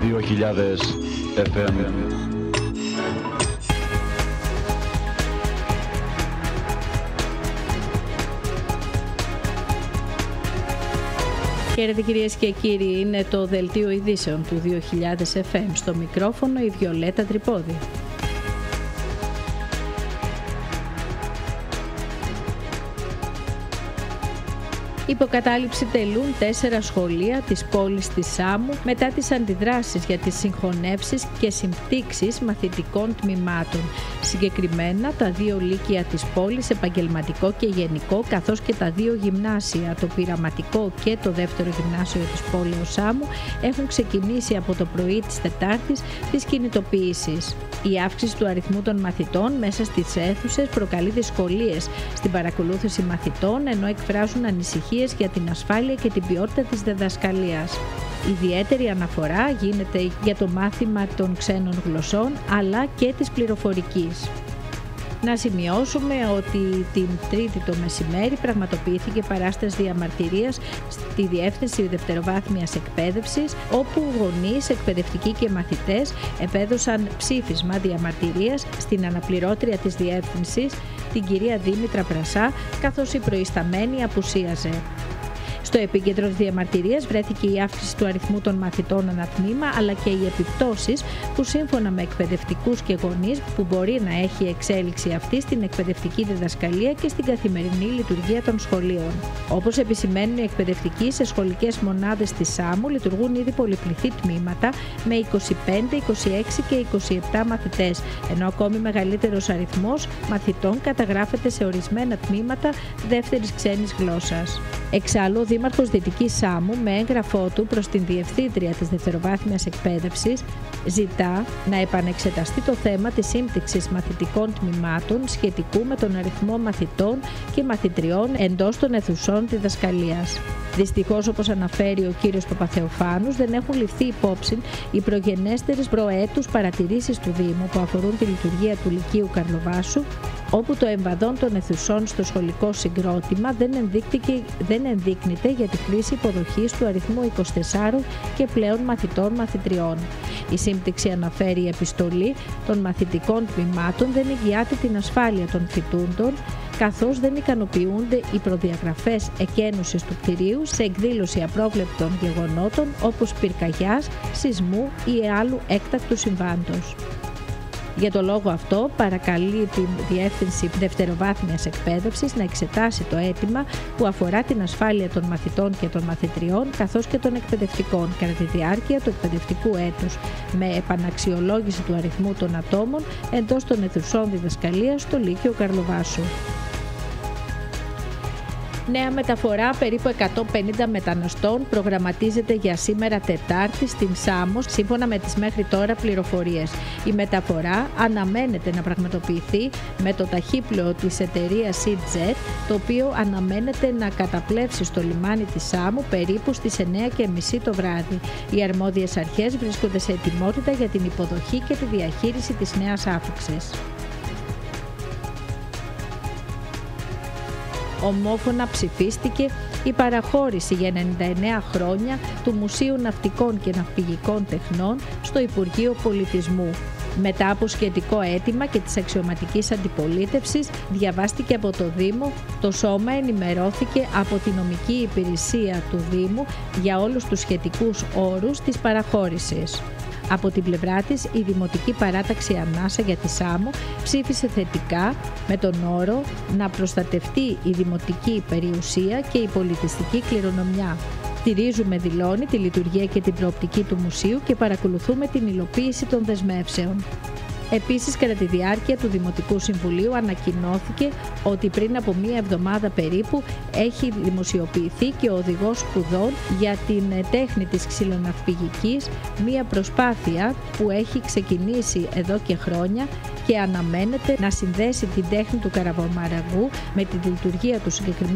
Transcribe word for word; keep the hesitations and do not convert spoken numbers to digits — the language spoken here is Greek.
δύο χιλιάδες εφ εμ. Χαίρετε κυρίες και κύριοι, είναι το Δελτίο Ειδήσεων του δύο χιλιάδες εφ εμ. Στο μικρόφωνο η Βιολέτα Τρυπόδη. Υποκατάληψη τελούν τέσσερα σχολεία της πόλης της Σάμου μετά τις αντιδράσεις για τις συγχωνεύσεις και συμπτύξεις μαθητικών τμήματων. Συγκεκριμένα τα δύο λύκεια της πόλης, επαγγελματικό και γενικό, καθώς και τα δύο γυμνάσια, το πειραματικό και το δεύτερο γυμνάσιο της πόλης Σάμου, έχουν ξεκινήσει από το πρωί της Τετάρτης τις κινητοποιήσεις. Η αύξηση του αριθμού των μαθητών μέσα στις αίθουσες προκαλεί δυσκολίες στην παρακολούθηση μαθητών, ενώ εκφράζουν ανησυχίες για την ασφάλεια και την ποιότητα της διδασκαλίας. Ιδιαίτερη αναφορά γίνεται για το μάθημα των ξένων γλωσσών αλλά και της πληροφορικής. Να σημειώσουμε ότι την Τρίτη το μεσημέρι πραγματοποιήθηκε παράσταση διαμαρτυρίας στη Διεύθυνση Δευτεροβάθμιας Εκπαίδευσης, όπου γονείς, εκπαιδευτικοί και μαθητές επέδωσαν ψήφισμα διαμαρτυρίας στην αναπληρώτρια της Διεύθυνσης, την κυρία Δήμητρα Πρασά, καθώς η προϊσταμένη απουσίαζε. Στο επίκεντρο της διαμαρτυρίας βρέθηκε η αύξηση του αριθμού των μαθητών ανά τμήμα, αλλά και οι επιπτώσεις που σύμφωνα με εκπαιδευτικούς και γονείς που μπορεί να έχει εξέλιξη αυτή στην εκπαιδευτική διδασκαλία και στην καθημερινή λειτουργία των σχολείων. Όπως επισημαίνουν οι εκπαιδευτικοί, σε σχολικές μονάδες της Σάμου λειτουργούν ήδη πολυπληθή τμήματα με είκοσι πέντε, είκοσι έξι και είκοσι επτά μαθητές, ενώ ακόμη μεγαλύτερος αριθμός μαθητών καταγράφεται σε ορισμένα τμήματα δεύτερης ξένης γλώσσας. Εξάλλου, ο Δήμαρχος Δυτικής Σάμου, με έγγραφό του προς την Διευθύντρια της Δευτεροβάθμιας Εκπαίδευσης, ζητά να επανεξεταστεί το θέμα της σύμπτυξης μαθητικών τμήματων σχετικού με τον αριθμό μαθητών και μαθητριών εντός των αιθουσών διδασκαλίας. Δυστυχώς, όπως αναφέρει ο κύριος Παπαθεοφάνους, δεν έχουν ληφθεί υπόψη οι προγενέστερες προέτους παρατηρήσεις του Δήμου που αφορούν τη λειτουργία του Λυκείου Καρλοβάσου, όπου το εμβαδόν των αιθουσών στο σχολικό συγκρότημα δεν, δεν ενδείκνυται για τη χρήση υποδοχής του αριθμού είκοσι τεσσάρων και πλέον μαθητών μαθητριών. Η σύμπτυξη, αναφέρει η επιστολή, των μαθητικών τμήματων δεν εγγυάται την ασφάλεια των φοιτούντων, καθώς δεν ικανοποιούνται οι προδιαγραφές εκένωσης του κτηρίου σε εκδήλωση απρόβλεπτων γεγονότων όπως πυρκαγιάς, σεισμού ή άλλου έκτακτου συμβάντος. Για το λόγο αυτό, παρακαλεί την Διεύθυνση Δευτεροβάθμιας Εκπαίδευσης να εξετάσει το αίτημα που αφορά την ασφάλεια των μαθητών και των μαθητριών, καθώς και των εκπαιδευτικών κατά τη διάρκεια του εκπαιδευτικού έτους, με επαναξιολόγηση του αριθμού των ατόμων εντός των αιθουσών διδασκαλίας στο Λύκειο Καρλοβάσου. Νέα μεταφορά περίπου εκατόν πενήντα μεταναστών προγραμματίζεται για σήμερα Τετάρτη στην Σάμο, σύμφωνα με τις μέχρι τώρα πληροφορίες. Η μεταφορά αναμένεται να πραγματοποιηθεί με το ταχύπλοο της εταιρείας EasyJet, το οποίο αναμένεται να καταπλέψει στο λιμάνι της Σάμου περίπου στις εννιά και μισή το βράδυ. Οι αρμόδιες αρχές βρίσκονται σε ετοιμότητα για την υποδοχή και τη διαχείριση της νέας άφιξης. Ομόφωνα ψηφίστηκε η παραχώρηση για ενενήντα εννέα χρόνια του Μουσείου Ναυτικών και Ναυπηγικών Τεχνών στο Υπουργείο Πολιτισμού. Μετά από σχετικό αίτημα και της αξιωματικής αντιπολίτευσης, διαβάστηκε από το Δήμο, το Σώμα ενημερώθηκε από τη νομική υπηρεσία του Δήμου για όλους τους σχετικούς όρους της παραχώρησης. Από την πλευρά της, η Δημοτική Παράταξη Ανάσα για τη Σάμο ψήφισε θετικά με τον όρο να προστατευτεί η δημοτική περιουσία και η πολιτιστική κληρονομιά. Στηρίζουμε, δηλώνει, τη λειτουργία και την προοπτική του μουσείου και παρακολουθούμε την υλοποίηση των δεσμεύσεων. Επίσης, κατά τη διάρκεια του Δημοτικού Συμβουλίου ανακοινώθηκε ότι πριν από μία εβδομάδα περίπου έχει δημοσιοποιηθεί και ο οδηγός σπουδών για την τέχνη της ξυλοναυπηγικής, μία προσπάθεια που έχει ξεκινήσει εδώ και χρόνια και αναμένεται να συνδέσει την τέχνη του καραβομαραγού με τη λειτουργία του συγκεκριμένου